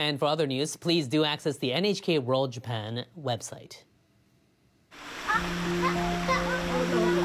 And for other news, please do access the NHK World Japan website.